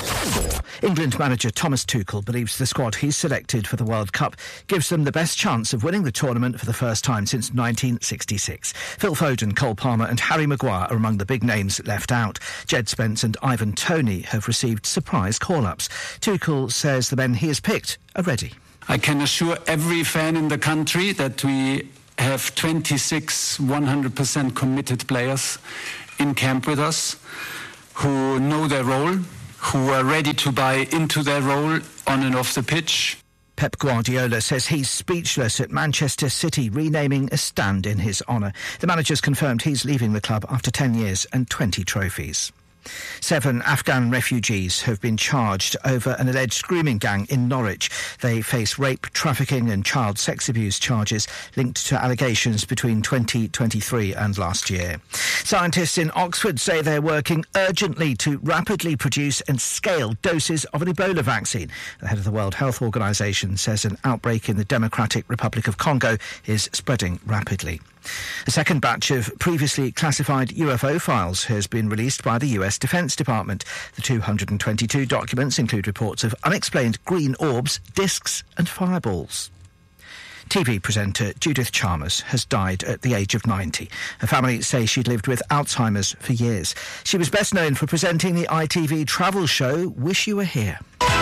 England manager Thomas Tuchel believes the squad he's selected for the World Cup gives them the best chance of winning the tournament for the first time since 1966. Phil Foden, Cole Palmer and Harry Maguire are among the big names left out. Jed Spence and Ivan Toney have received surprise call-ups. Tuchel says the men he has picked are ready. I can assure every fan in the country that we have 26 100% committed players in camp with us who know their role, who are ready to buy into their role on and off the pitch. Pep Guardiola says he's speechless at Manchester City renaming a stand in his honour. The manager's confirmed he's leaving the club after 10 years and 20 trophies. 7 Afghan refugees have been charged over an alleged grooming gang in Norwich. They face rape, trafficking and child sex abuse charges linked to allegations between 2023 and last year. Scientists in Oxford say they're working urgently to rapidly produce and scale doses of an Ebola vaccine. The head of the World Health Organization says an outbreak in the Democratic Republic of Congo is spreading rapidly. A second batch of previously classified UFO files has been released by the US Defense Department. The 222 documents include reports of unexplained green orbs, discs and fireballs. TV presenter Judith Chalmers has died at the age of 90. Her family say she'd lived with Alzheimer's for years. She was best known for presenting the ITV travel show Wish You Were Here.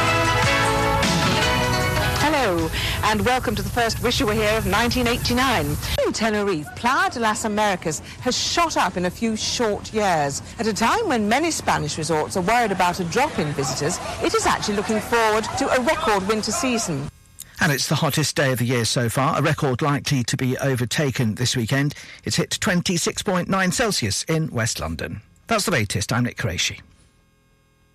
Hello, and welcome to the first Wish You Were Here of 1989. In Tenerife, Playa de las Americas has shot up in a few short years. At a time when many Spanish resorts are worried about a drop in visitors, it is actually looking forward to a record winter season. And it's the hottest day of the year so far, a record likely to be overtaken this weekend. It's hit 26.9 Celsius in West London. That's the latest. I'm Nick Qureshi.